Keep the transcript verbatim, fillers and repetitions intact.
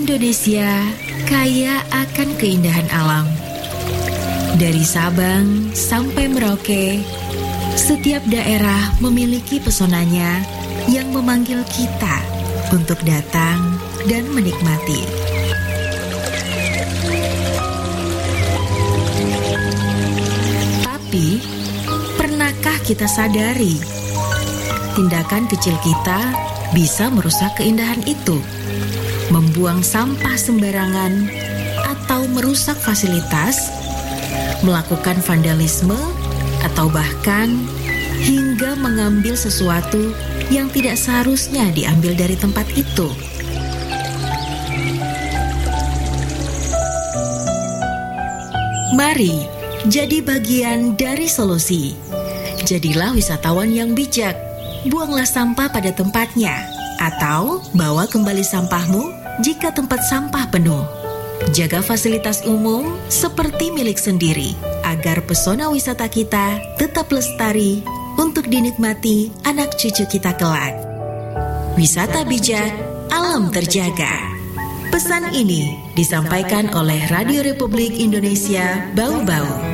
Indonesia kaya akan keindahan alam. Dari Sabang sampai Merauke, setiap daerah memiliki pesonanya yang memanggil kita untuk datang dan menikmati. Tapi, pernahkah kita sadari tindakan kecil kita bisa merusak keindahan itu? Membuang sampah sembarangan atau merusak fasilitas, melakukan vandalisme, atau bahkan hingga mengambil sesuatu yang tidak seharusnya diambil dari tempat itu. Mari jadi bagian dari solusi. Jadilah wisatawan yang bijak. Buanglah sampah pada tempatnya, atau bawa kembali sampahmu jika tempat sampah penuh. Jaga fasilitas umum seperti milik sendiri, agar pesona wisata kita tetap lestari untuk dinikmati anak cucu kita kelak. Wisata bijak, alam terjaga. Pesan ini disampaikan oleh Radio Republik Indonesia Bau Bau.